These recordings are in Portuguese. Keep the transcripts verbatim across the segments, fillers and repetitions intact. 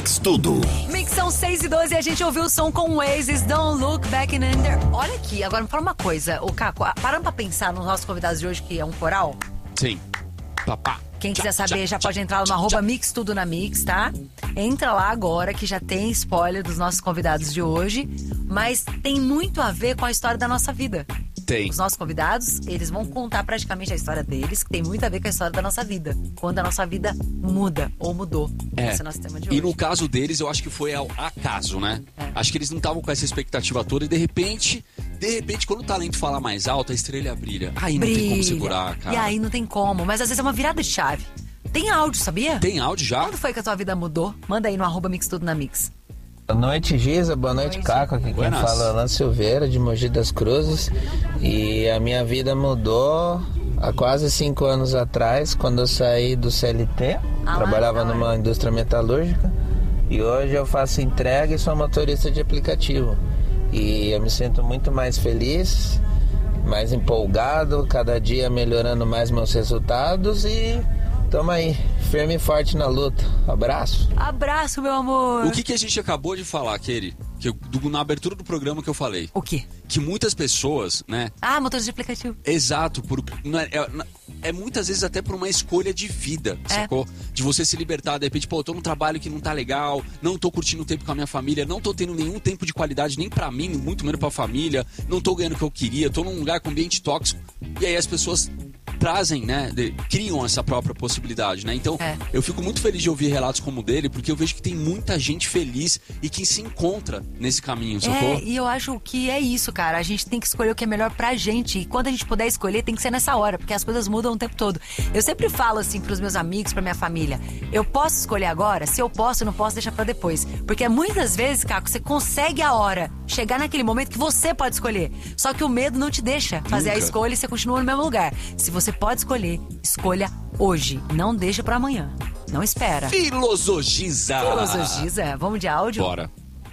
Mix Tudo. Mix são seis e doze e a gente ouviu o som com Oasis, Don't Look Back in Anger. Olha aqui, agora me fala uma coisa, o Caco, parando pra pensar nos nossos convidados de hoje, que é um coral? Sim. Papá. Quem quiser Tchá, saber tchá, já tchá, pode entrar no tchá, arroba tchá. Mix Tudo na Mix, tá? Entra lá agora que já tem spoiler dos nossos convidados de hoje, mas tem muito a ver com a história da nossa vida. Tem. Os nossos convidados, eles vão contar praticamente a história deles, que tem muito a ver com a história da nossa vida. Quando a nossa vida muda ou mudou. É. Esse é o nosso tema de E hoje. no caso deles, eu acho que foi ao acaso, né? É. Acho que eles não estavam com essa expectativa toda e de repente, de repente, quando o talento fala mais alto, a estrela brilha. Aí não Brilha. tem como segurar, cara. E aí não tem como, mas às vezes é uma virada de chave. Tem áudio, sabia? Tem áudio já? Quando foi que a tua vida mudou? Manda aí no arroba Mix Tudo na Mix. Boa noite, Giza. Boa noite, Oi, Caco. Aqui quem Buenas. fala é Alan Silveira, de Mogi das Cruzes. E a minha vida mudou há quase cinco anos atrás, quando eu saí do C L T. Ah, Trabalhava lá, numa indústria metalúrgica. E hoje eu faço entrega e sou motorista de aplicativo. E eu me sinto muito mais feliz, mais empolgado, cada dia melhorando mais meus resultados e... Tamo aí, firme e forte na luta. Abraço. Abraço, meu amor. O que, que a gente acabou de falar, Keri? Que eu, do- na abertura do programa que eu falei. O quê? Que muitas pessoas, né? Ah, motorista de aplicativo. Exato, por, não é, é- é muitas vezes até por uma escolha de vida, É. sacou? De você se libertar, de repente, pô, eu tô num trabalho que não tá legal, não tô curtindo tempo com a minha família, não tô tendo nenhum tempo de qualidade nem pra mim, muito menos pra família, não tô ganhando o que eu queria, tô num lugar com ambiente tóxico. E aí as pessoas trazem, né, de- criam essa própria possibilidade, né? Então, É. eu fico muito feliz de ouvir relatos como o dele, porque eu vejo que tem muita gente feliz e que se encontra nesse caminho, sacou? É, e eu acho que é isso, cara. A gente tem que escolher o que é melhor pra gente. E quando a gente puder escolher, tem que ser nessa hora, porque as coisas mudam o tempo todo. Eu sempre falo assim pros meus amigos, pra minha família: eu posso escolher agora? Se eu posso, eu não posso deixar pra depois. Porque muitas vezes, Caco, você consegue a hora, chegar naquele momento que você pode escolher. Só que o medo não te deixa fazer a Nunca. escolha e você continua no mesmo lugar. Se você pode escolher, escolha hoje. Não deixa pra amanhã. Não espera. Filosogiza! Filosogiza. Vamos de áudio? Bora.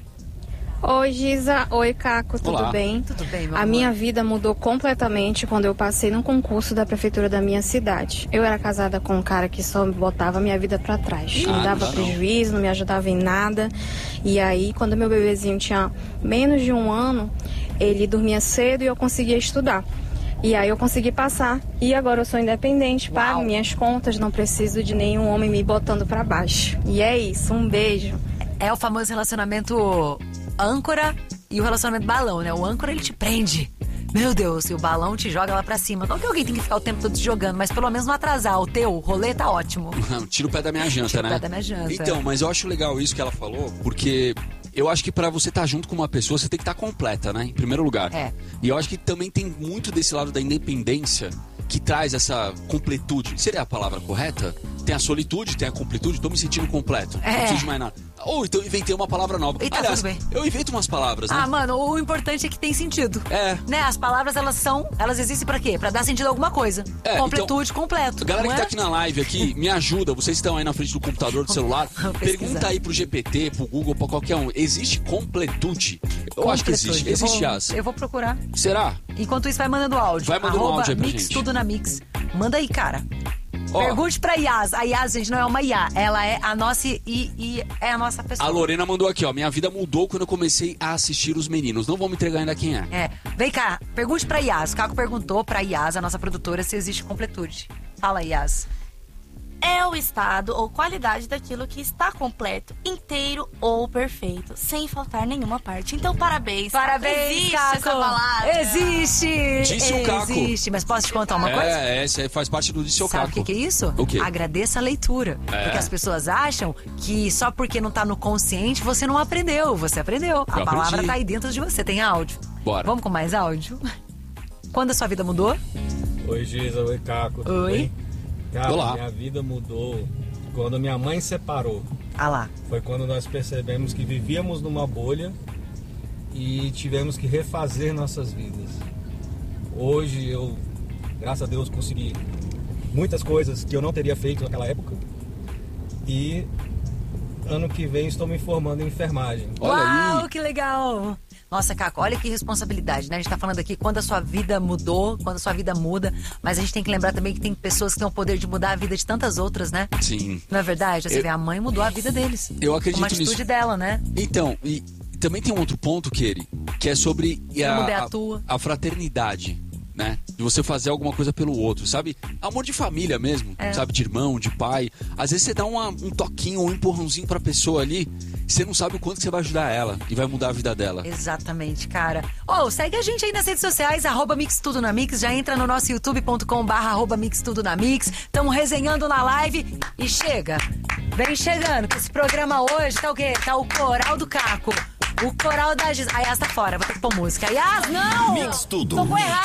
Oi, Giza. Oi, Caco. Tudo Olá. bem? Tudo bem, meu A amor? minha vida mudou completamente quando eu passei num concurso da prefeitura da minha cidade. Eu era casada com um cara que só botava a minha vida pra trás. Ah, Não dava não. prejuízo, não me ajudava em nada. E aí, quando meu bebezinho tinha menos de um ano, ele dormia cedo e eu conseguia estudar. E aí eu consegui passar. E agora eu sou independente, pago minhas contas, não preciso de nenhum homem me botando pra baixo. E é isso, um beijo. É o famoso relacionamento âncora e o relacionamento balão, né? O âncora, ele te prende. Meu Deus, e o balão te joga lá pra cima. Não que alguém tem que ficar o tempo todo te jogando, mas pelo menos não atrasar. O teu rolê tá ótimo. Tira o pé da minha janta, Tira o né? pé da minha janta. Então, mas eu acho legal isso que ela falou, porque eu acho que pra você estar junto com uma pessoa, você tem que estar completa, né? Em primeiro lugar. É. E eu acho que também tem muito desse lado da independência que traz essa completude. Seria a palavra correta? Tem a solitude, tem a completude, tô me sentindo completo. É. Não preciso de mais nada. Ou então inventei uma palavra nova. E tá Aliás, tudo bem. eu invento umas palavras, né? Ah, mano, o importante é que tem sentido. É. Né? As palavras, elas são... Elas existem pra quê? Pra dar sentido a alguma coisa. É, Completude, completo. Galera não que tá é? aqui na live aqui, me ajuda. Vocês estão aí na frente do computador, do celular. Vamos pesquisar. Pergunta aí pro G P T, pro Google, pra qualquer um. Existe completude? Eu acho que existe. Completude. Existe, eu vou, Yas. eu vou procurar. Será? Enquanto isso, vai mandando áudio. Vai mandando Arroba áudio aí pra Mix gente. Tudo na Mix. Manda aí, cara. Ó, Pergunte pra Yas. A Yas, gente, não é uma I A. Ela é a nossa I, I é a nossa pessoa. a Lorena mandou aqui, ó. Minha vida mudou quando eu comecei a assistir os meninos. Não vou me entregar ainda quem é. É. Vem cá, pergunte pra Yas. O Caco perguntou pra Yas, a nossa produtora, se existe completude. Fala, Yas. É o estado ou qualidade daquilo que está completo, inteiro ou perfeito, sem faltar nenhuma parte. Então, parabéns. Parabéns, Existe Caco. essa palavra. Existe. Disse o Caco. Existe. Mas posso te contar uma coisa? É, essa aí faz parte do seu Sabe o Caco. que, que é isso? O quê? Agradeça a leitura. É. Porque as pessoas acham que só porque não tá no consciente você não aprendeu. Você aprendeu. A Eu palavra aprendi. tá aí dentro de você. Tem áudio. Bora. Vamos com mais áudio? Quando a sua vida mudou? Oi, Giza. Oi, Caco. Tudo Oi. bem? Cara, Olá. minha vida mudou quando minha mãe separou. Ah lá. Foi quando nós percebemos que vivíamos numa bolha e tivemos que refazer nossas vidas. Hoje eu, graças a Deus, consegui muitas coisas que eu não teria feito naquela época. E ano que vem estou me formando em enfermagem. Olha Uau, aí. que legal. Nossa, Caco, olha que responsabilidade, né? A gente tá falando aqui quando a sua vida mudou, quando a sua vida muda, mas a gente tem que lembrar também que tem pessoas que têm o poder de mudar a vida de tantas outras, né? Sim. Não é verdade? Você Eu- vê, a mãe mudou a vida deles. Eu acredito Uma atitude nisso. dela, né? Então, e também tem um outro ponto, Keri, que é sobre a, mudei a a- tua. a fraternidade, né? De você fazer alguma coisa pelo outro, sabe? Amor de família mesmo, É. sabe? De irmão, de pai. Às vezes você dá uma- um toquinho, um empurrãozinho pra pessoa ali, você não sabe o quanto que você vai ajudar ela e vai mudar a vida dela. Exatamente, cara. Ô, segue a gente aí nas redes sociais, arroba Mix Tudo na Mix. Já entra no nosso youtube ponto com barra arroba Mix Tudo na Mix. Tamo resenhando na live e chega. Vem chegando, que esse programa hoje tá o quê? Tá o Coral do Caco. O Coral da Giz... A Yas tá fora, vou ter que pôr música. Yas, não! Mix Tudo. Tocou errado.